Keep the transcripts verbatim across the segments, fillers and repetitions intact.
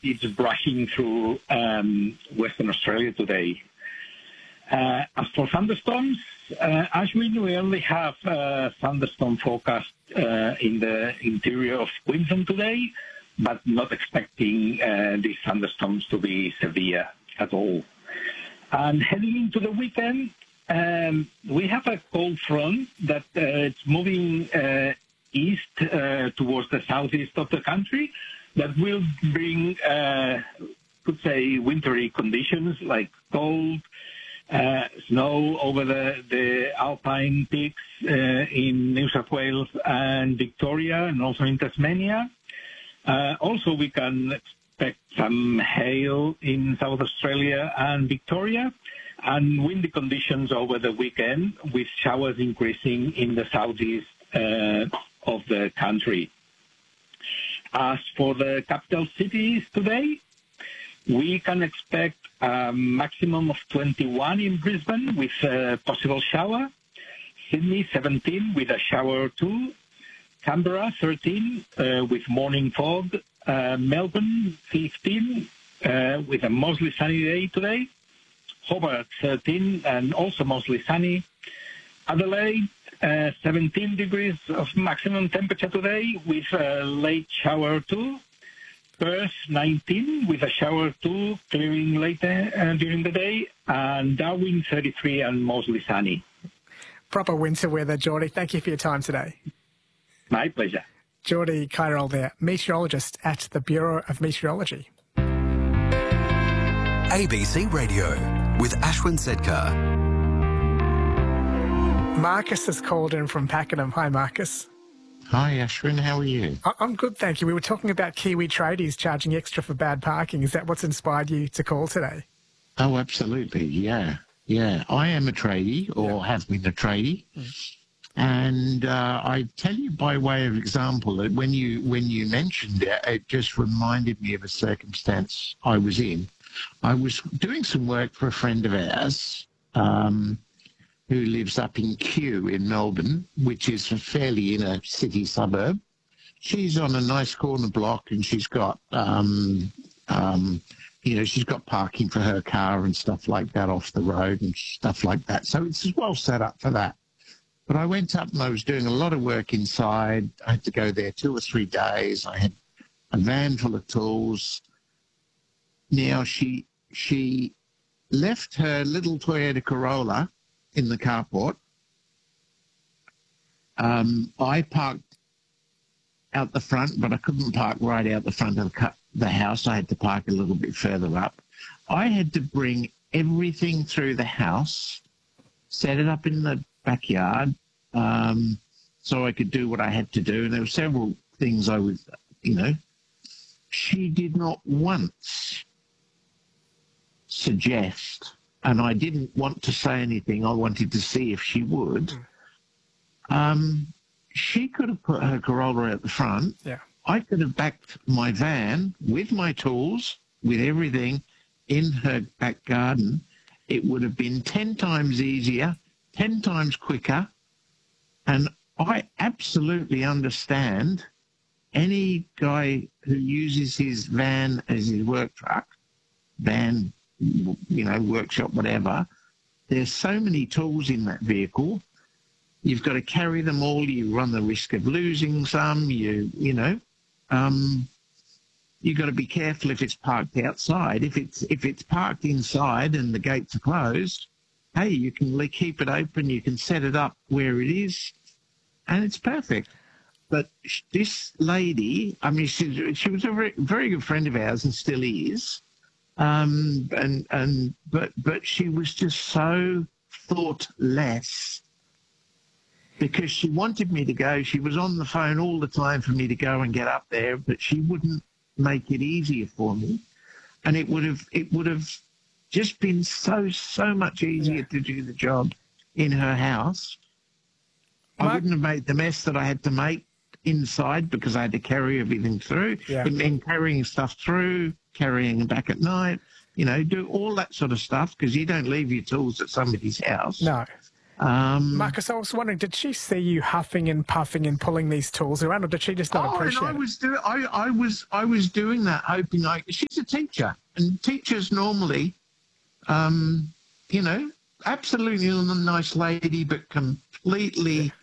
it's brushing through um, Western Australia today. Uh, as for thunderstorms, uh, Ashwin, we only have uh, thunderstorm forecast uh, in the interior of Queensland today, but not expecting uh, these thunderstorms to be severe at all. And heading into the weekend, um, we have a cold front that uh, it's moving uh, east uh, towards the southeast of the country that will bring, uh, could say, wintry conditions like cold, Uh, snow over the, the alpine peaks uh, in New South Wales and Victoria, and also in Tasmania. Uh, also, we can expect some hail in South Australia and Victoria, and windy conditions over the weekend, with showers increasing in the southeast uh, of the country. As for the capital cities today, we can expect a maximum of twenty-one in Brisbane with a possible shower, Sydney seventeen with a shower or two, Canberra thirteen uh, with morning fog, uh, Melbourne fifteen uh, with a mostly sunny day today, Hobart thirteen and also mostly sunny, Adelaide uh, seventeen degrees of maximum temperature today with a late shower or two, Perth nineteen with a shower or two clearing later uh, during the day, and Darwin thirty-three and mostly sunny. Proper winter weather, Geordie. Thank you for your time today. My pleasure. Geordie Kairal there, meteorologist at the Bureau of Meteorology. A B C Radio with Ashwin Sedkar. Marcus has called in from Pakenham. Hi, Marcus. Hi, Ashwin. How are you? I'm good, thank you. We were talking about Kiwi tradies charging extra for bad parking. Is that what's inspired you to call today? Oh, absolutely. Yeah. Yeah. I am a tradie, or yeah. have been a tradie. Mm. And uh, I tell you by way of example that when you when you mentioned it, it just reminded me of a circumstance I was in. I was doing some work for a friend of ours, um, who lives up in Kew in Melbourne, which is fairly in a city suburb. She's on a nice corner block, and she's got, um, um, you know, she's got parking for her car and stuff like that off the road and stuff like that. So it's as well set up for that. But I went up and I was doing a lot of work inside. I had to go there two or three days. I had a van full of tools. Now, she she left her little Toyota Corolla in the carport. Um, I parked out the front, but I couldn't park right out the front of the, the house. I had to park a little bit further up. I had to bring everything through the house, set it up in the backyard, um, so I could do what I had to do. And there were several things I was, you know. She did not once suggest, and I didn't want to say anything. I wanted to see if she would. Um, she could have put her Corolla out the front. Yeah. I could have backed my van with my tools, with everything, in her back garden. It would have been ten times easier, ten times quicker. And I absolutely understand any guy who uses his van as his work truck, van, you know, workshop, whatever. There's so many tools in that vehicle. You've got to carry them all. You run the risk of losing some. You, you know, um, you've got to be careful if it's parked outside. If it's if it's parked inside and the gates are closed, hey, you can keep it open. You can set it up where it is, and it's perfect. But this lady, I mean, she, she was a very, very good friend of ours and still is. Um, and, and, but, but she was just so thoughtless because she wanted me to go. She was on the phone all the time for me to go and get up there, but she wouldn't make it easier for me. And it would have, it would have just been so, so much easier yeah. to do the job in her house. I Mark, wouldn't have made the mess that I had to make inside because I had to carry everything through. Yeah. And then carrying stuff through, carrying them back at night, you know, do all that sort of stuff because you don't leave your tools at somebody's house. No. Um, Marcus, I was wondering, did she see you huffing and puffing and pulling these tools around, or did she just not oh, appreciate and I it? was doing, I, I was, I was doing that, hoping I. She's a teacher, and teachers normally, um, you know, absolutely a nice lady, but completely,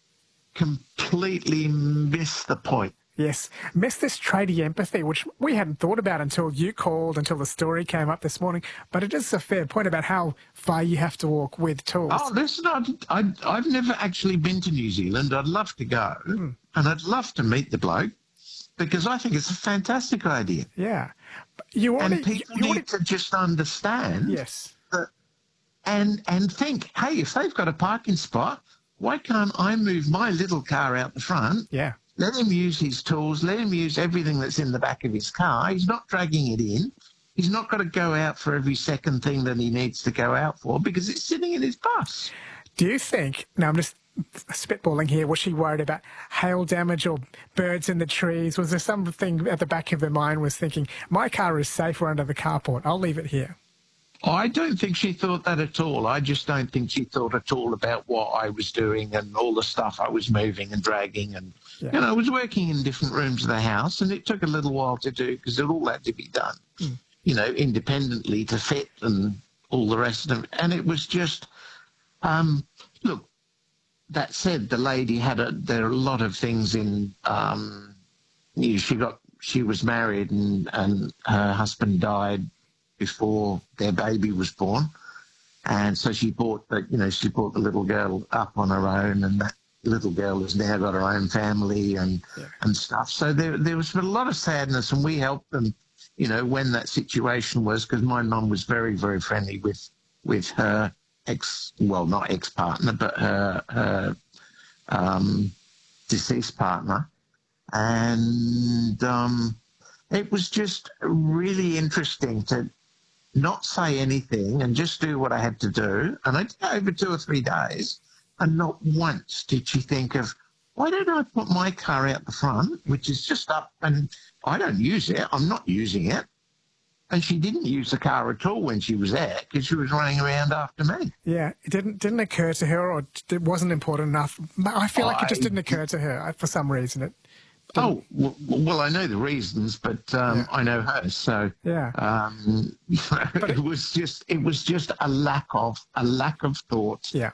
completely miss the point. Yes. Miss this tradie empathy, which we hadn't thought about until you called, until the story came up this morning. But it is a fair point about how far you have to walk with tools. Oh, listen, I, I, I've never actually been to New Zealand. I'd love to go, mm. and I'd love to meet the bloke, because I think it's a fantastic idea. Yeah. You already, and people you need already, to just understand yes. that, and, and think, hey, if they've got a parking spot, why can't I move my little car out the front? Yeah. Let him use his tools. Let him use everything that's in the back of his car. He's not dragging it in. He's not got to go out for every second thing that he needs to go out for because it's sitting in his bus. Do you think, now I'm just spitballing here, was she worried about hail damage or birds in the trees? Was there something at the back of her mind was thinking, my car is safer under the carport, I'll leave it here? I don't think she thought that at all. I just don't think she thought at all about what I was doing and all the stuff I was moving and dragging. And, yeah. you know, I was working in different rooms of the house, and it took a little while to do because it all had to be done, mm. you know, independently to fit and all the rest of it. And it was just, um, look, that said, the lady had a, there are a lot of things in, um, you know, she got, she was married and, and her husband died before their baby was born, and so she brought the, you know, she brought the little girl up on her own, and that little girl has now got her own family and yeah. and stuff. So there there was a lot of sadness, and we helped them, you know, when that situation was, because my mum was very very friendly with with her ex, well not ex partner, but her her um, deceased partner, and um, it was just really interesting to not say anything and just do what I had to do. And I did it over two or three days, and not once did she think of, why don't I put my car out the front, which is just up, and I don't use it, I'm not using it. And she didn't use the car at all when she was there because she was running around after me. Yeah, it didn't didn't occur to her, or it wasn't important enough. I feel like it just didn't occur to her for some reason. It Oh, well, well, I know the reasons, but um, yeah. I know her, so yeah. um, it, it was just it was just a lack of a lack of thought. Yeah,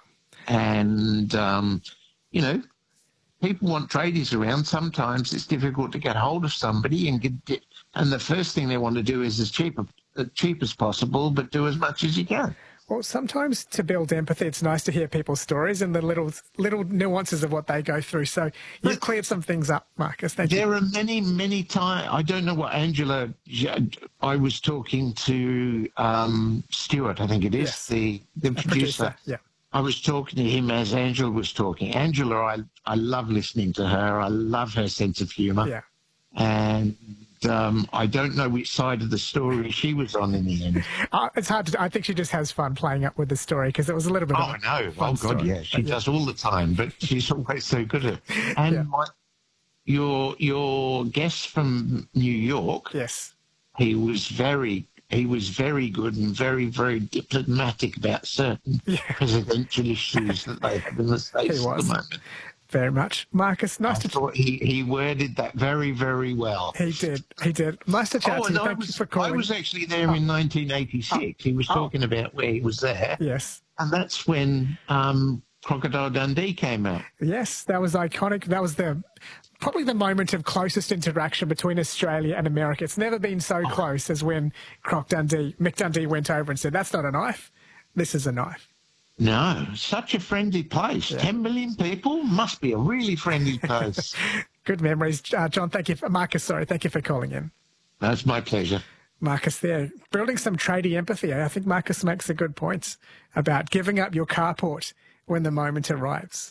and um, you know, people want tradies around. Sometimes it's difficult to get hold of somebody and get, and the first thing they want to do is as cheap as cheap as possible, but do as much as you can. Well, sometimes to build empathy, it's nice to hear people's stories and the little little nuances of what they go through. So you've cleared some things up, Marcus. Thank there you. There are many, many times. I don't know what Angela. I was talking to um, Stuart, I think it is, yes. the, the producer. producer. Yeah. I was talking to him as Angela was talking. Angela, I, I love listening to her. I love her sense of humour. Yeah. And um, I don't know which side of the story she was on in the end. Uh, it's hard to. I think she just has fun playing up with the story because it was a little bit. Oh, of a I know. fun Oh, God, story. yeah. She but, does yeah. all the time, but she's always so good at it. And yeah. my, your your guest from New York, yes, he was very he was very good and very very diplomatic about certain yeah. presidential issues that they have in the States at the moment. Very much. Marcus, nice I to thought he, he worded that very, very well. He did. He did. Nice to chat oh, to you. and Thank I was, you for calling. I was actually there oh. in nineteen eighty-six. Oh. He was talking oh. about where he was there. Yes. And that's when um, Crocodile Dundee came out. Yes, that was iconic. That was the probably the moment of closest interaction between Australia and America. It's never been so oh. close as when Croc Dundee, Mick Dundee went over and said, that's not a knife. This is a knife. No, such a friendly place. Yeah. ten million people must be a really friendly place. Good memories. Uh, John, thank you. For, Marcus, sorry, thank you for calling in. That's my pleasure. Marcus there, building some tradie empathy. I think Marcus makes a good point about giving up your carport when the moment arrives.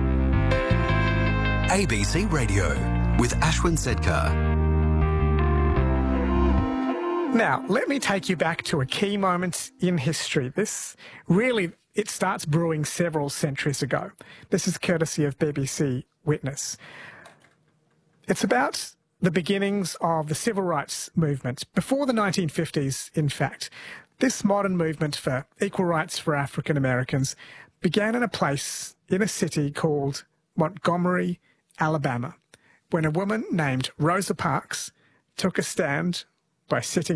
A B C Radio with Ashwin Sedkar. Now, let me take you back to a key moment in history. This really, it starts brewing several centuries ago. This is courtesy of B B C Witness. It's about the beginnings of the civil rights movement, before the nineteen fifties, in fact. This modern movement for equal rights for African Americans began in a place in a city called Montgomery, Alabama, when a woman named Rosa Parks took a stand by sitting